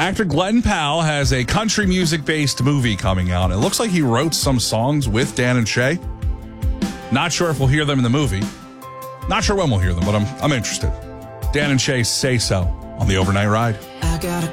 Actor Glenn Powell has a country music-based movie coming out. It looks like he wrote some songs with Dan and Shay. Not sure if we'll hear them in the movie. Not sure when we'll hear them, but I'm interested. Dan and Shay Say So on the Overnight Ride. I got a